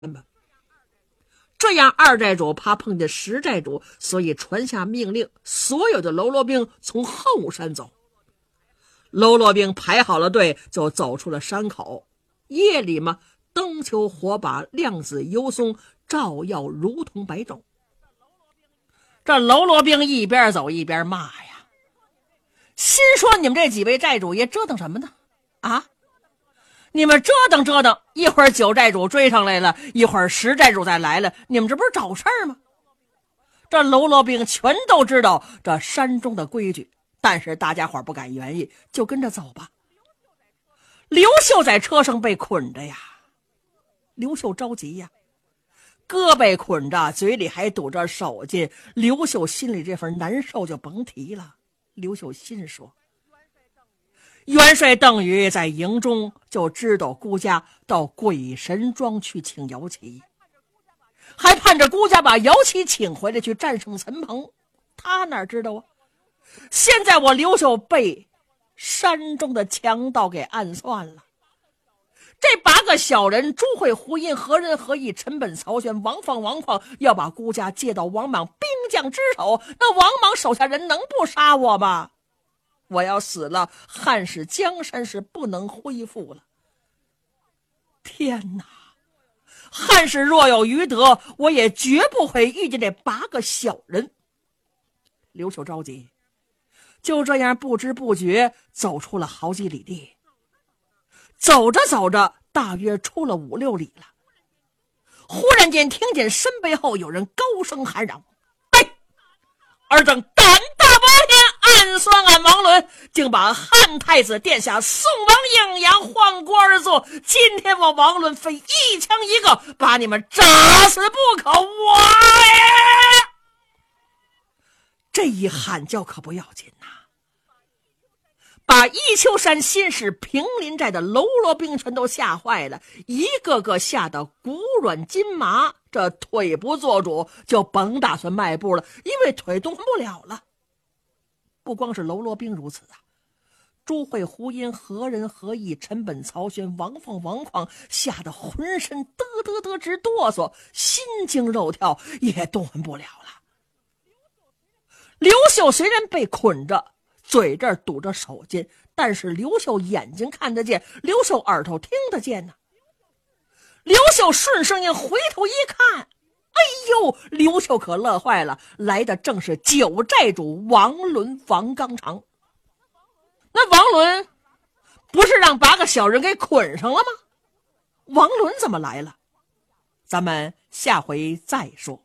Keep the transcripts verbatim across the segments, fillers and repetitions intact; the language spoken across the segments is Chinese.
吧。这样二寨主怕碰见十寨主，所以传下命令，所有的喽啰兵从后山走。喽啰兵排好了队，就走出了山口。夜里嘛，灯球火把，亮紫幽松，照耀如同白昼。这喽啰兵一边走一边骂呀，心说你们这几位寨主爷折腾什么呢？啊，你们折腾折腾，一会儿九寨主追上来了，一会儿十寨主再来了，你们这不是找事儿吗？这喽啰兵全都知道这山中的规矩，但是大家伙不敢原意，就跟着走吧。刘秀在车上被捆着呀，刘秀着急呀，胳膊捆着，嘴里还堵着手巾，刘秀心里这份难受就甭提了。刘秀心说，元帅邓禹在营中就知道孤家到鬼神庄去请姚齐，还盼着孤家把姚齐请回来去战胜陈鹏，他哪知道啊？现在我刘秀被山中的强盗给暗算了。这八个小人朱慧、胡音、何仁、何义、陈本、曹宣、王放、王旷要把孤家借到王莽兵将之手，那王莽手下人能不杀我吗？我要死了，汉室江山是不能恢复了。天哪，汉室若有余德，我也绝不会遇见这八个小人。刘秀着急，就这样不知不觉走出了好几里地。走着走着，大约出了五六里了，忽然间听见身背后有人高声喊嚷：“哎，尔等胆大包天，暗算俺王伦，竟把汉太子殿下宋王应阳换国而坐，今天我王伦非一枪一个把你们炸死不可！”我呀，这一喊叫可不要紧呐，把一丘山新市平林寨的喽啰兵全都吓坏了，一个个吓得骨软筋麻，这腿不做主，就甭打算迈步了，因为腿动不了了。不光是喽啰兵如此啊，朱慧、胡音、何仁、何义、陈本、曹宣、王放、王旷吓得浑身嘚嘚嘚直哆嗦，心惊肉跳，也动弹不了了。刘秀虽然被捆着，嘴这儿堵着手巾，但是刘秀眼睛看得见，刘秀耳朵听得见呢。刘秀顺声音回头一看，哎呦，刘秀可乐坏了，来的正是九寨主王伦、王刚长。那王伦不是让八个小人给捆上了吗？王伦怎么来了？咱们下回再说。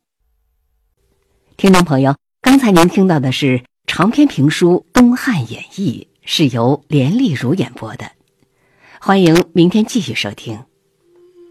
听众朋友，刚才您听到的是长篇评书《东汉演义》，是由连丽如演播的。欢迎明天继续收听。